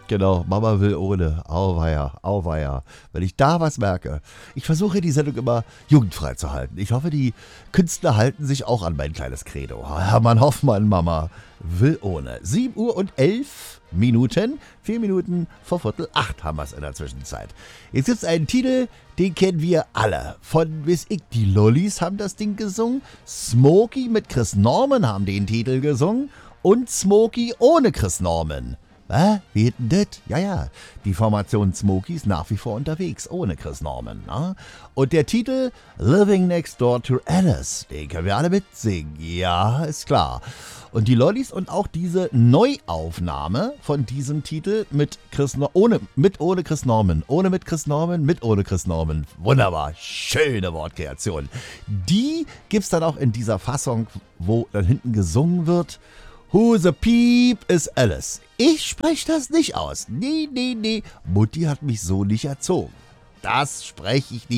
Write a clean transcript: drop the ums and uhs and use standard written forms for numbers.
Genau, Mama will ohne. Auweia, auweia. Wenn ich da was merke. Ich versuche die Sendung immer jugendfrei zu halten. Ich hoffe, die Künstler halten sich auch an mein kleines Credo. Hermann Hoffmann, Mama will ohne. 7:11 Minuten, 4 Minuten vor Viertel 8 haben wir es in der Zwischenzeit. Jetzt gibt es einen Titel, den kennen wir alle. Von weiß ich, die Lollis haben das Ding gesungen. Smokey mit Chris Norman haben den Titel gesungen. Und Smokey ohne Chris Norman. Wie denn das? Ja, die Formation Smokey ist nach wie vor unterwegs, ohne Chris Norman. Na? Und der Titel Living Next Door to Alice, den können wir alle mitsingen. Ja, ist klar. Und die Lollis und auch diese Neuaufnahme von diesem Titel mit ohne Chris Norman, mit Chris Norman. Wunderbar, schöne Wortkreation. Die gibt's dann auch in dieser Fassung, wo dann hinten gesungen wird. Who the Peep is Alice. Ich spreche das nicht aus. Nee. Mutti hat mich so nicht erzogen. Das spreche ich nicht.